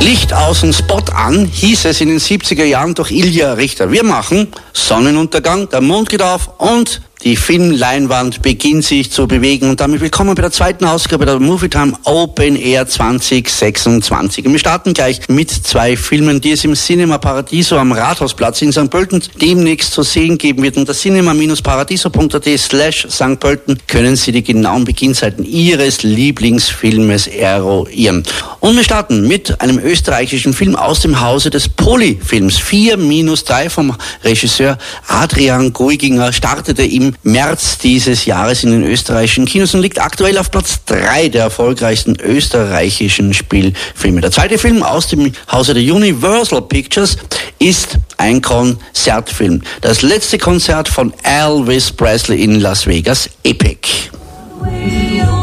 Licht aus und Spot an, hieß es in den 70er Jahren durch Ilja Richter. Wir machen Sonnenuntergang, der Mond geht auf und die Filmleinwand beginnt sich zu bewegen. Und damit willkommen bei der zweiten Ausgabe der Movie Time Open Air 2026. Und wir starten gleich mit 2 Filmen, die es im Cinema Paradiso am Rathausplatz in St. Pölten demnächst zu sehen geben wird. Unter cinema-paradiso.at/St. Pölten können Sie die genauen Beginnzeiten Ihres Lieblingsfilmes eruieren. Und wir starten mit einem österreichischen Film aus dem Hause des Polyfilms. 4-3 vom Regisseur Adrian Guiginger startete im März dieses Jahres in den österreichischen Kinos und liegt aktuell auf Platz 3 der erfolgreichsten österreichischen Spielfilme. Der zweite Film aus dem Hause der Universal Pictures ist ein Konzertfilm. Das letzte Konzert von Elvis Presley in Las Vegas, Epic.